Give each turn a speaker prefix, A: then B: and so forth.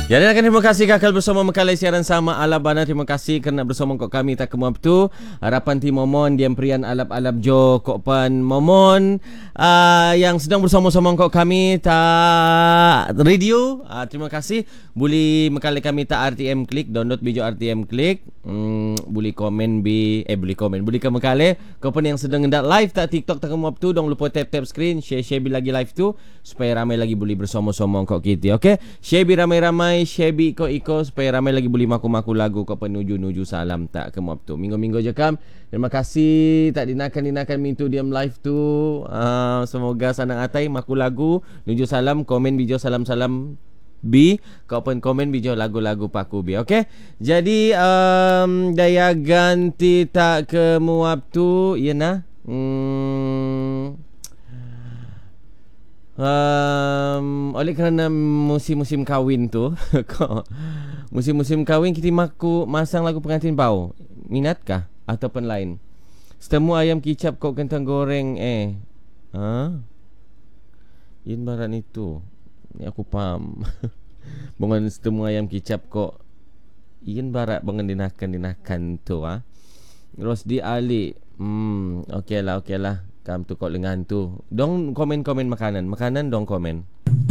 A: Jadi terima kasih kakal bersama Mekalai siaran sama Alabana. Terima kasih kerana bersama kok kami tak kemu tu. Harapan ti momon diam prian alap-alap jo kok pan momon yang sedang bersama-sama kok kami ta radio. Terima kasih. Boleh Mekalai kami ta RTM Klik, download bijo RTM Klik. Boleh komen boleh ke Mekalai. Kau pun yang sedang hendak live tak TikTok tak kemu tu, dong lupa tap screen, share lagi live tu supaya ramai lagi boleh bersama-sama kok kita. Okey. Share ramai-ramai, share iko supaya ramai lagi boleh maku-maku lagu kau penuju salam tak ke tu. Minggu-minggu je kam. Terima kasih tak dinakan mintu diam live tu. Semoga sanang atai maku lagu nuju salam, komen video salam-salam B, kau pun komen video lagu-lagu paku B. Okey. Jadi daya ganti tak ke tu ya nah. Oleh kerana musim-musim kahwin tu musim-musim kahwin kita masang lagu pengantin bau. Minatkah ataupun lain? Setemu ayam kicap kau kentang goreng Yin barat itu. Ni aku faham. Bangun setemu ayam kicap kok yin barat bangun dinakan tu Rosdi Ali. Okeylah. Kam tu kok lengan tu. Dong komen makanan dong komen.